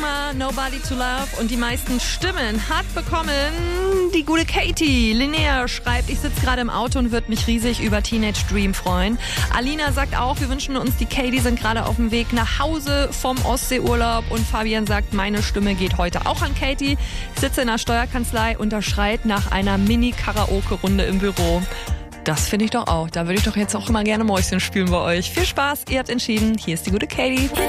Alkmaar, Nobody to Love. Und die meisten Stimmen hat bekommen die gute Katie. Linnea schreibt, ich sitze gerade im Auto und würde mich riesig über Teenage Dream freuen. Alina sagt auch, wir wünschen uns die Katie, sind gerade auf dem Weg nach Hause vom Ostseeurlaub. Und Fabian sagt, meine Stimme geht heute auch an Katie. Ich sitze in der Steuerkanzlei und da schreit nach einer Mini-Karaoke-Runde im Büro. Das finde ich doch auch. Da würde ich doch jetzt auch immer gerne Mäuschen spielen bei euch. Viel Spaß, ihr habt entschieden. Hier ist die gute Katie.